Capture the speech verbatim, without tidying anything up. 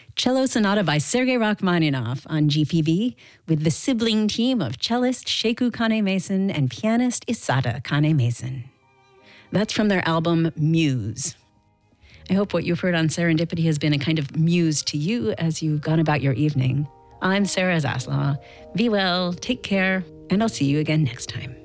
Cello Sonata by Sergei Rachmaninoff on G P B with the sibling team of cellist Sheku Kane-Mason and pianist Isata Kane-Mason. That's from their album Muse. I hope what you've heard on Serendipity has been a kind of muse to you as you've gone about your evening. I'm Sarah Zaslaw. Be well, take care, and I'll see you again next time.